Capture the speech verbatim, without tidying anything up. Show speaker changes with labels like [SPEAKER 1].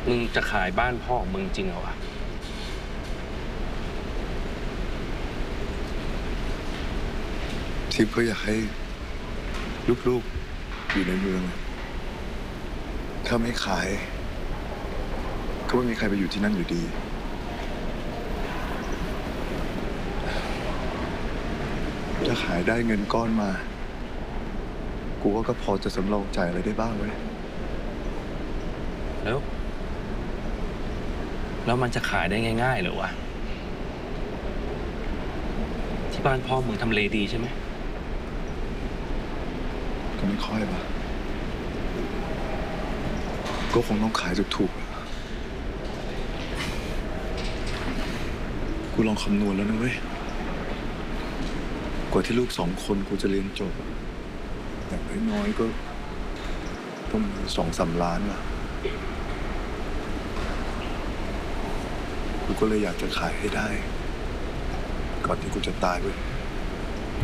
[SPEAKER 1] มึงจะขายบ้านพ่อมึงจริงเหรอวะ
[SPEAKER 2] ทิพย์ก็อยากให้ลูกๆอยู่ในเมือง ถ้าไม่ขายก็ไม่มีใครไปอยู่ที่นั่นอยู่ดี ถ้าขายได้เงินก้อนมา กูว่าก็พอจะสำรองจ่ายอะไรได้บ้างเว้ย
[SPEAKER 1] แล้ว แล้วมันจะขายได้ง่ายๆเหรอวะ ที่บ้านพ่อมึงทำเลดีใช่ไหม
[SPEAKER 2] ก็ไม่ค่อยปะก็คงต้องขายถูกๆกูลองคำนวณแล้วนะเว้ย กว่าที่ลูกสองคนกูจะเรียนจบอย่างน้อยๆก็ต้องสองสามล้านว่ะกูก็เลยอยากจะขายให้ได้ ก่อนที่กูจะตายเว้ย